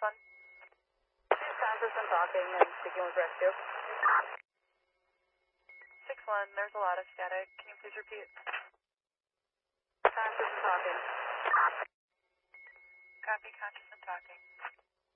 1. She's conscious and talking and speaking with rescue. 6-1, there's a lot of static. Can you please repeat? Conscious and talking. Copy, conscious and talking.